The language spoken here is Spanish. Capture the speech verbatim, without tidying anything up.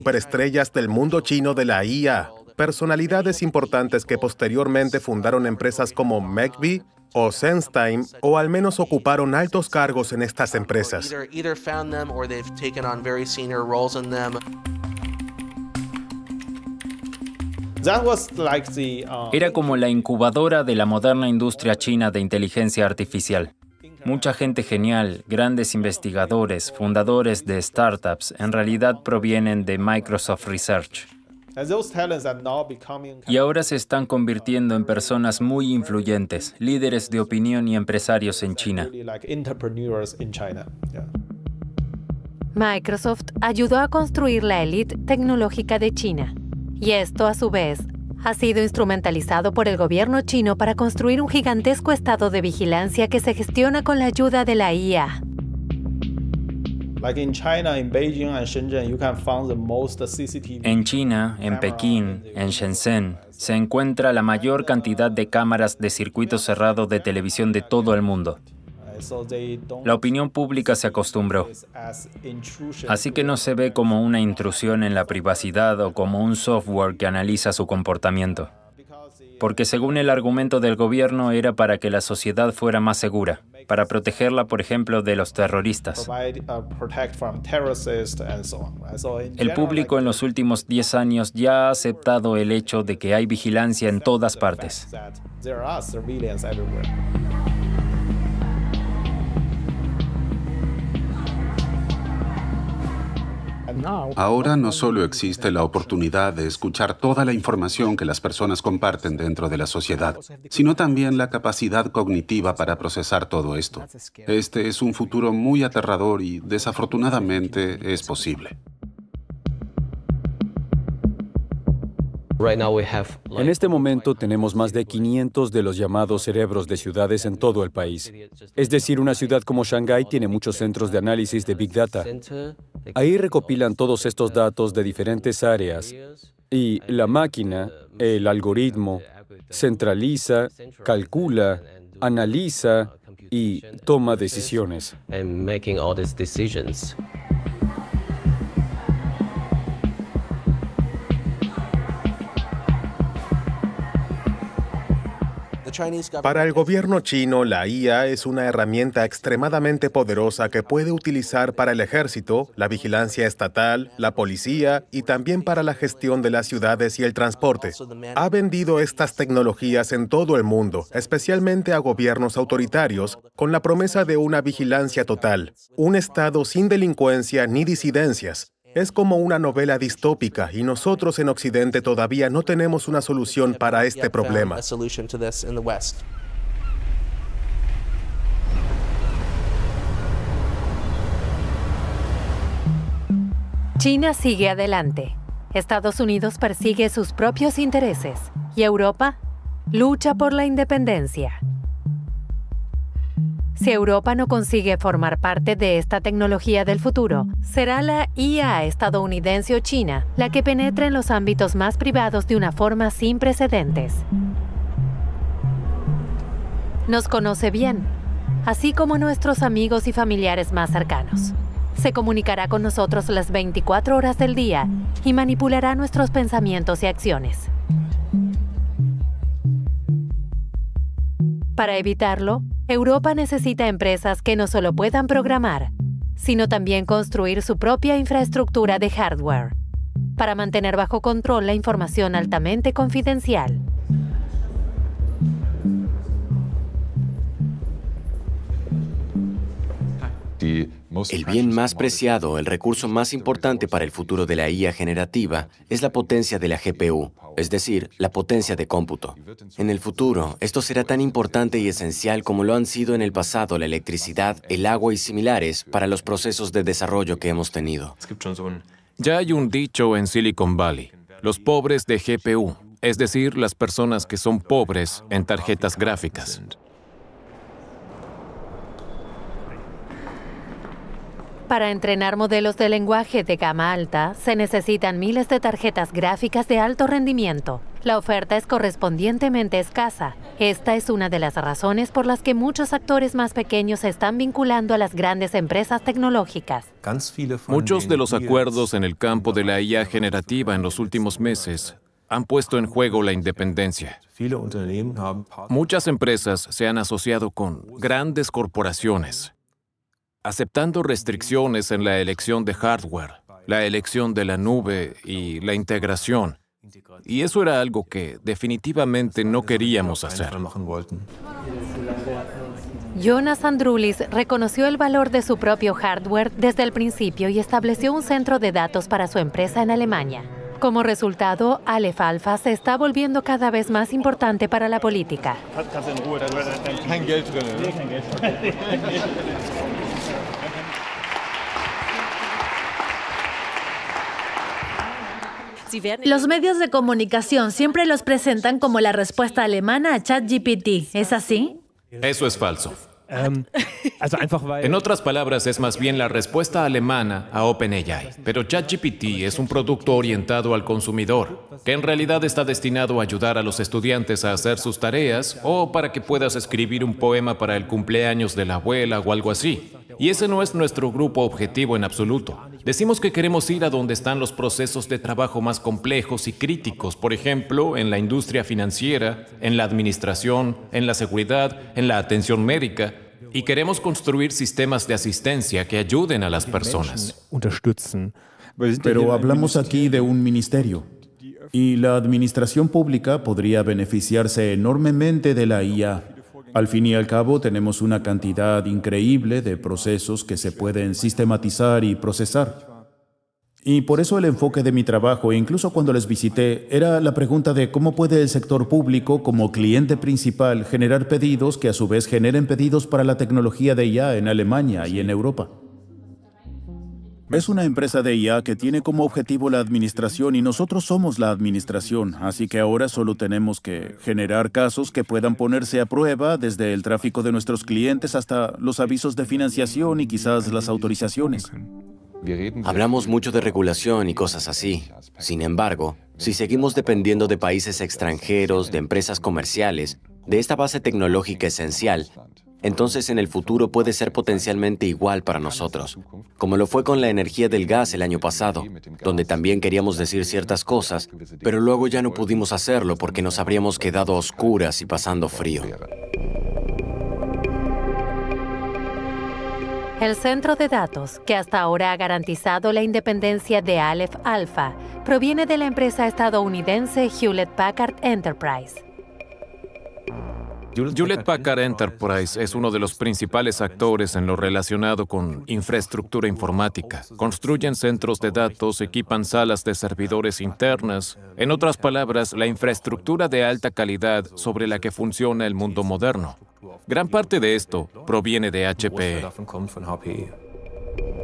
superestrellas del mundo chino de la I A, personalidades importantes que posteriormente fundaron empresas como Megvii o SenseTime, o al menos ocuparon altos cargos en estas empresas. Era como la incubadora de la moderna industria china de inteligencia artificial. Mucha gente genial, grandes investigadores, fundadores de startups, en realidad provienen de Microsoft Research. Y ahora se están convirtiendo en personas muy influyentes, líderes de opinión y empresarios en China. Microsoft ayudó a construir la élite tecnológica de China. Y esto, a su vez, ha sido instrumentalizado por el gobierno chino para construir un gigantesco estado de vigilancia que se gestiona con la ayuda de la I A. En China, en Pekín, en Shenzhen, se encuentra la mayor cantidad de cámaras de circuito cerrado de televisión de todo el mundo. La opinión pública se acostumbró. Así que no se ve como una intrusión en la privacidad o como un software que analiza su comportamiento. Porque según el argumento del gobierno era para que la sociedad fuera más segura, para protegerla, por ejemplo, de los terroristas. El público en los últimos diez años ya ha aceptado el hecho de que hay vigilancia en todas partes. Ahora no solo existe la oportunidad de escuchar toda la información que las personas comparten dentro de la sociedad, sino también la capacidad cognitiva para procesar todo esto. Este es un futuro muy aterrador y, desafortunadamente, es posible. En este momento tenemos más de quinientos de los llamados cerebros de ciudades en todo el país. Es decir, una ciudad como Shanghái tiene muchos centros de análisis de Big Data. Ahí recopilan todos estos datos de diferentes áreas y la máquina, el algoritmo, centraliza, calcula, analiza y toma decisiones. Para el gobierno chino, la I A es una herramienta extremadamente poderosa que puede utilizar para el ejército, la vigilancia estatal, la policía y también para la gestión de las ciudades y el transporte. Ha vendido estas tecnologías en todo el mundo, especialmente a gobiernos autoritarios, con la promesa de una vigilancia total, un estado sin delincuencia ni disidencias. Es como una novela distópica y nosotros en Occidente todavía no tenemos una solución para este problema. China sigue adelante. Estados Unidos persigue sus propios intereses y Europa lucha por la independencia. Si Europa no consigue formar parte de esta tecnología del futuro, será la I A estadounidense o china la que penetre en los ámbitos más privados de una forma sin precedentes. Nos conoce bien, así como nuestros amigos y familiares más cercanos. Se comunicará con nosotros las veinticuatro horas del día y manipulará nuestros pensamientos y acciones. Para evitarlo, Europa necesita empresas que no solo puedan programar, sino también construir su propia infraestructura de hardware, para mantener bajo control la información altamente confidencial. El bien más preciado, el recurso más importante para el futuro de la I A generativa es la potencia de la G P U, es decir, la potencia de cómputo. En el futuro, esto será tan importante y esencial como lo han sido en el pasado la electricidad, el agua y similares para los procesos de desarrollo que hemos tenido. Ya hay un dicho en Silicon Valley: los pobres de G P U, es decir, las personas que son pobres en tarjetas gráficas. Para entrenar modelos de lenguaje de gama alta, se necesitan miles de tarjetas gráficas de alto rendimiento. La oferta es correspondientemente escasa. Esta es una de las razones por las que muchos actores más pequeños se están vinculando a las grandes empresas tecnológicas. Muchos de los acuerdos en el campo de la I A generativa en los últimos meses han puesto en juego la independencia. Muchas empresas se han asociado con grandes corporaciones, aceptando restricciones en la elección de hardware, la elección de la nube y la integración. Y eso era algo que definitivamente no queríamos hacer. Jonas Andrulis reconoció el valor de su propio hardware desde el principio y estableció un centro de datos para su empresa en Alemania. Como resultado, Aleph Alpha se está volviendo cada vez más importante para la política. Los medios de comunicación siempre los presentan como la respuesta alemana a ChatGPT. ¿Es así? Eso es falso. En otras palabras, es más bien la respuesta alemana a OpenAI. Pero ChatGPT es un producto orientado al consumidor, que en realidad está destinado a ayudar a los estudiantes a hacer sus tareas o para que puedas escribir un poema para el cumpleaños de la abuela o algo así. Y ese no es nuestro grupo objetivo en absoluto. Decimos que queremos ir a donde están los procesos de trabajo más complejos y críticos, por ejemplo, en la industria financiera, en la administración, en la seguridad, en la atención médica, y queremos construir sistemas de asistencia que ayuden a las personas. Pero hablamos aquí de un ministerio, y la administración pública podría beneficiarse enormemente de la I A. Al fin y al cabo, tenemos una cantidad increíble de procesos que se pueden sistematizar y procesar. Y por eso el enfoque de mi trabajo, incluso cuando les visité, era la pregunta de cómo puede el sector público, como cliente principal, generar pedidos que a su vez generen pedidos para la tecnología de I A en Alemania y en Europa. Es una empresa de I A que tiene como objetivo la administración y nosotros somos la administración, así que ahora solo tenemos que generar casos que puedan ponerse a prueba desde el tráfico de nuestros clientes hasta los avisos de financiación y quizás las autorizaciones. Hablamos mucho de regulación y cosas así. Sin embargo, si seguimos dependiendo de países extranjeros, de empresas comerciales, de esta base tecnológica esencial, entonces en el futuro puede ser potencialmente igual para nosotros, como lo fue con la energía del gas el año pasado, donde también queríamos decir ciertas cosas, pero luego ya no pudimos hacerlo porque nos habríamos quedado a oscuras y pasando frío. El centro de datos, que hasta ahora ha garantizado la independencia de Aleph Alpha, proviene de la empresa estadounidense Hewlett Packard Enterprise. Hewlett Packard Enterprise es uno de los principales actores en lo relacionado con infraestructura informática. Construyen centros de datos, equipan salas de servidores internas. En otras palabras, la infraestructura de alta calidad sobre la que funciona el mundo moderno. Gran parte de esto proviene de H P E.